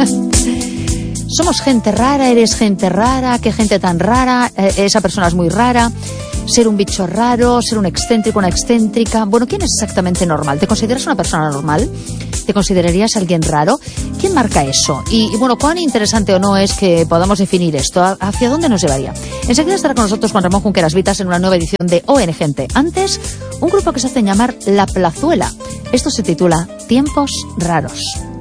Somos gente rara, eres gente rara, qué gente tan rara, esa persona es muy rara. Ser un bicho raro, ser un excéntrico, una excéntrica. Bueno, ¿quién es exactamente normal? ¿Te consideras una persona normal? ¿Te considerarías alguien raro? ¿Quién marca eso? Y bueno, ¿cuán interesante o no es que podamos definir esto? ¿Hacia dónde nos llevaría? Enseguida estará con nosotros Juan Ramón Junqueras Vitas en una nueva edición de ON Gente. Antes, un grupo que se hace llamar La Plazuela. Esto se titula Tiempos Raros.